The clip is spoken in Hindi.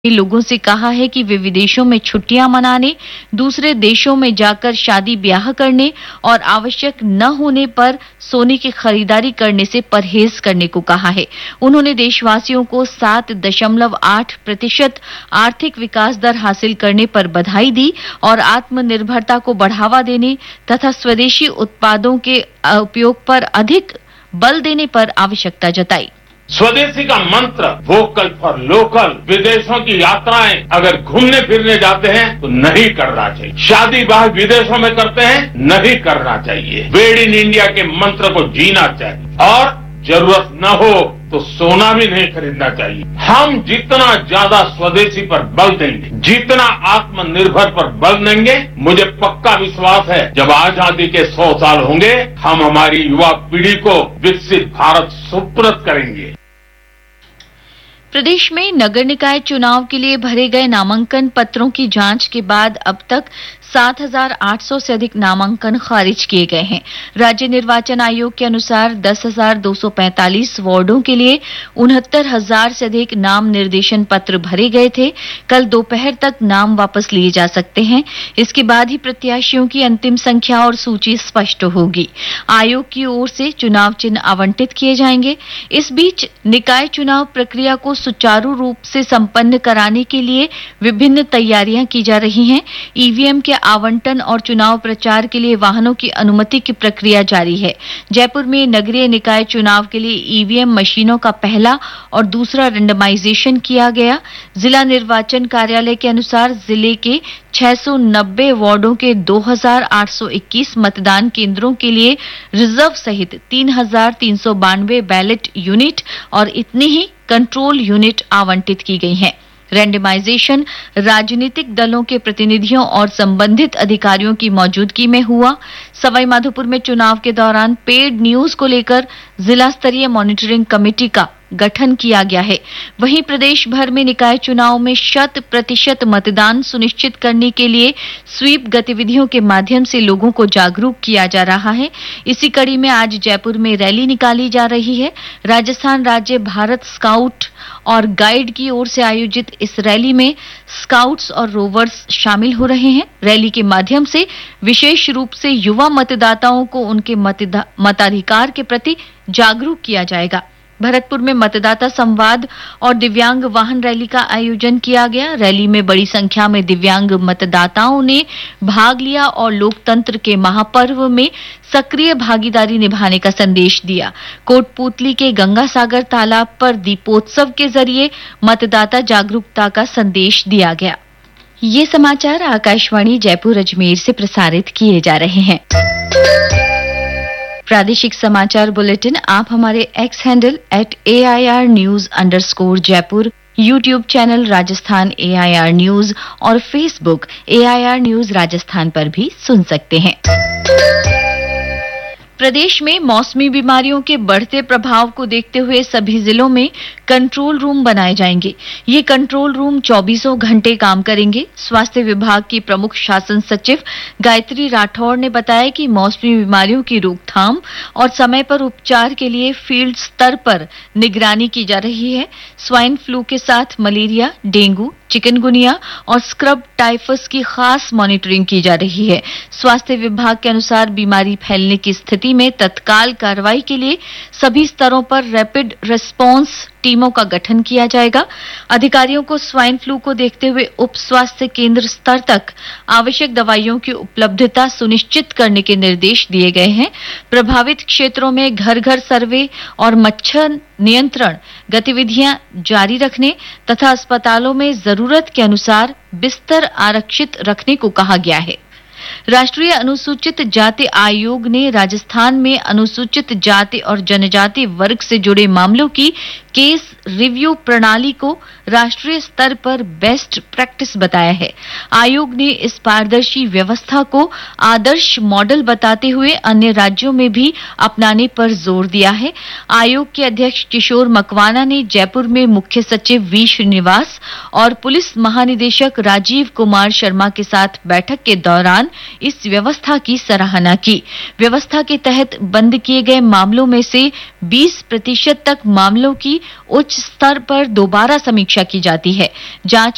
लोगों से कहा है कि वे विदेशों में छुट्टियां मनाने, दूसरे देशों में जाकर शादी ब्याह करने और आवश्यक न होने पर सोने की खरीदारी करने से परहेज करने को कहा है। उन्होंने देशवासियों को 7.8% आर्थिक विकास दर हासिल करने पर बधाई दी और आत्मनिर्भरता को बढ़ावा देने तथा स्वदेशी उत्पादों के उपयोग पर अधिक बल देने पर आवश्यकता जताई। स्वदेशी का मंत्र वोकल फॉर लोकल, विदेशों की यात्राएं अगर घूमने फिरने जाते हैं तो नहीं करना चाहिए। शादी ब्याह विदेशों में करते हैं, नहीं करना चाहिए। मेड इन इंडिया के मंत्र को जीना चाहिए और जरूरत न हो तो सोना भी नहीं खरीदना चाहिए। हम जितना ज्यादा स्वदेशी पर बल देंगे, जितना आत्मनिर्भर पर बल देंगे, मुझे पक्का विश्वास है जब आजादी के 100 साल होंगे, हम हमारी युवा पीढ़ी को विकसित भारत सुपुर्द करेंगे। प्रदेश में नगर निकाय चुनाव के लिए भरे गए नामांकन पत्रों की जांच के बाद अब तक 7,800 से अधिक नामांकन खारिज किए गए हैं। राज्य निर्वाचन आयोग के अनुसार 10,245 वार्डों के लिए 69,000 से अधिक नाम निर्देशन पत्र भरे गए थे। कल दोपहर तक नाम वापस लिए जा सकते हैं। इसके बाद ही प्रत्याशियों की अंतिम संख्या और सूची स्पष्ट होगी। आयोग की ओर से चुनाव चिन्ह आवंटित किए जाएंगे। इस बीच निकाय चुनाव प्रक्रिया को सुचारू रूप से संपन्न कराने के लिए विभिन्न तैयारियां की जा रही हैं। ईवीएम के आवंटन और चुनाव प्रचार के लिए वाहनों की अनुमति की प्रक्रिया जारी है। जयपुर में नगरीय निकाय चुनाव के लिए ईवीएम मशीनों का पहला और दूसरा रेंडमाइजेशन किया गया। जिला निर्वाचन कार्यालय के अनुसार जिले के 690 वार्डों के 2,821 मतदान केंद्रों के लिए रिजर्व सहित 3,392 बैलेट यूनिट और इतनी ही कंट्रोल यूनिट आवंटित की गई हैं। रैंडमाइजेशन राजनीतिक दलों के प्रतिनिधियों और संबंधित अधिकारियों की मौजूदगी में हुआ। सवाईमाधोपुर में चुनाव के दौरान पेड न्यूज को लेकर जिला स्तरीय मॉनिटरिंग कमेटी का गठन किया गया है। वहीं प्रदेश भर में निकाय चुनाव में 100% मतदान सुनिश्चित करने के लिए स्वीप गतिविधियों के माध्यम से लोगों को जागरूक किया जा रहा है। इसी कड़ी में आज जयपुर में रैली निकाली जा रही है। राजस्थान राज्य भारत स्काउट और गाइड की ओर से आयोजित इस रैली में स्काउट्स और रोवर्स शामिल हो रहे हैं। रैली के माध्यम से विशेष रूप से युवा मतदाताओं को उनके मताधिकार के प्रति जागरूक किया जाएगा। भरतपुर में मतदाता संवाद और दिव्यांग वाहन रैली का आयोजन किया गया। रैली में बड़ी संख्या में दिव्यांग मतदाताओं ने भाग लिया और लोकतंत्र के महापर्व में सक्रिय भागीदारी निभाने का संदेश दिया। कोटपूतली के गंगा सागर तालाब पर दीपोत्सव के जरिए मतदाता जागरूकता का संदेश दिया गया। ये समाचार आकाशवाणी जयपुर अजमेर से प्रसारित किए जा रहे हैं। प्रादेशिक समाचार बुलेटिन आप हमारे x handle @AIR News_ Jaipur, YouTube channel Rajasthan AIR news और फेसबुक AIR न्यूज राजस्थान पर भी सुन सकते हैं। प्रदेश में मौसमी बीमारियों के बढ़ते प्रभाव को देखते हुए सभी जिलों में कंट्रोल रूम बनाए जाएंगे। ये कंट्रोल रूम 24 घंटे काम करेंगे। स्वास्थ्य विभाग की प्रमुख शासन सचिव गायत्री राठौड़ ने बताया कि मौसमी बीमारियों की रोकथाम और समय पर उपचार के लिए फील्ड स्तर पर निगरानी की जा रही है। स्वाइन फ्लू के साथ मलेरिया, डेंगू, चिकनगुनिया और स्क्रब टाइफस की खास मॉनिटरिंग की जा रही है। स्वास्थ्य विभाग के अनुसार बीमारी फैलने की स्थिति में तत्काल कार्रवाई के लिए सभी स्तरों पर रैपिड रिस्पांस टीमों का गठन किया जाएगा। अधिकारियों को स्वाइन फ्लू को देखते हुए उप स्वास्थ्य केंद्र स्तर तक आवश्यक दवाइयों की उपलब्धता सुनिश्चित करने के निर्देश दिए गए हैं। प्रभावित क्षेत्रों में घर घर सर्वे और मच्छर नियंत्रण गतिविधियां जारी रखने तथा अस्पतालों में जरूरत के अनुसार बिस्तर आरक्षित रखने को कहा गया है। राष्ट्रीय अनुसूचित जाति आयोग ने राजस्थान में अनुसूचित जाति और जनजाति वर्ग से जुड़े मामलों की केस रिव्यू प्रणाली को राष्ट्रीय स्तर पर बेस्ट प्रैक्टिस बताया है। आयोग ने इस पारदर्शी व्यवस्था को आदर्श मॉडल बताते हुए अन्य राज्यों में भी अपनाने पर जोर दिया है। आयोग के अध्यक्ष किशोर मकवाना ने जयपुर में मुख्य सचिव वी श्रीनिवास और पुलिस महानिदेशक राजीव कुमार शर्मा के साथ बैठक के दौरान इस व्यवस्था की सराहना की। व्यवस्था के तहत बंद किए गए मामलों में से 20% तक मामलों की उच्च स्तर पर दोबारा समीक्षा की जाती है। जांच